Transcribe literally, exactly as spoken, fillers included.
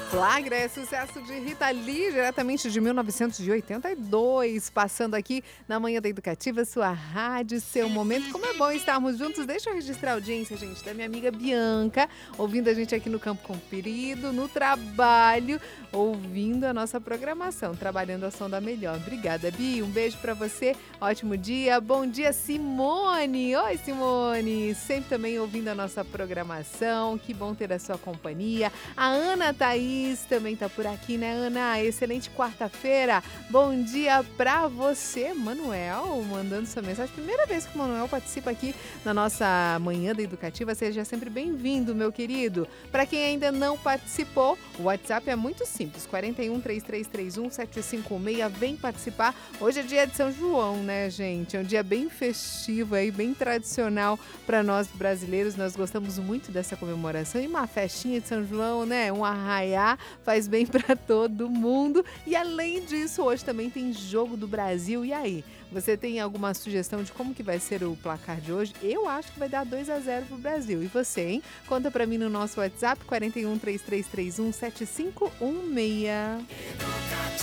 Flagra é sucesso de Rita Lee, diretamente de mil novecentos e oitenta e dois, passando aqui na Manhã da Educativa, sua rádio, seu momento. Como é bom estarmos juntos. Deixa eu registrar a audiência, gente, da minha amiga Bianca, ouvindo a gente aqui no Campo Comprido, no trabalho, ouvindo a nossa programação, trabalhando a som da melhor. Obrigada, Bi, um beijo pra você, ótimo dia. Bom dia, Simone. Oi, Simone, sempre também ouvindo a nossa programação, que bom ter a sua companhia. A Ana Thaís também tá por aqui, né, Ana? Excelente quarta-feira. Bom dia pra você, Manuel, mandando sua mensagem. Primeira vez que o Manuel participa aqui na nossa Manhã da Educativa. Seja sempre bem-vindo, meu querido. Para quem ainda não participou, o WhatsApp é muito simples, quatro um, três três três um, sete cinco seis. Vem participar. Hoje é dia de São João, né, gente? É um dia bem festivo aí, bem tradicional para nós brasileiros. Nós gostamos muito dessa comemoração e uma festinha de São João, né? Um arraiá faz bem para todo mundo. E além disso, hoje também tem Jogo do Brasil. E aí, você tem alguma sugestão de como que vai ser o placar de hoje? Eu acho que vai dar dois a zero pro Brasil. E você, hein? Conta para mim no nosso WhatsApp, quatro um, três três três um, sete cinco um seis.